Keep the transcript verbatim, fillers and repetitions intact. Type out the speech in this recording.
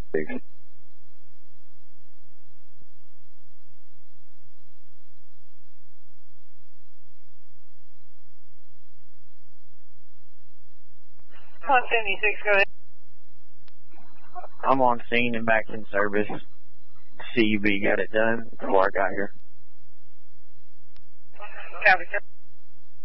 one seventy-six, go ahead. I'm on scene and back in service. C U B got it done before I got here. Copy, sir.